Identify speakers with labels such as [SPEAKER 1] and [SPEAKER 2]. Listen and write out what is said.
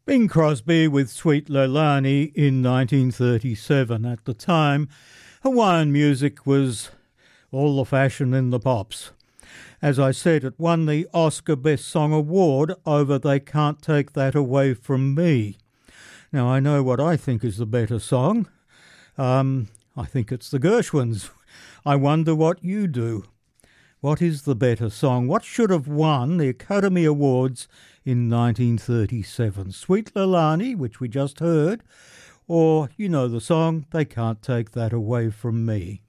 [SPEAKER 1] Bing Crosby with Sweet Leilani in 1937. At the time, Hawaiian music was all the fashion in the pops. As I said, it won the Oscar Best Song Award over They Can't Take That Away From Me. Now, I know what I think is the better song. I think it's the Gershwins. I wonder what you do. What is the better song? What should have won the Academy Awards in 1937? Sweet Leilani, which we just heard, or, you know the song, They Can't Take That Away From Me.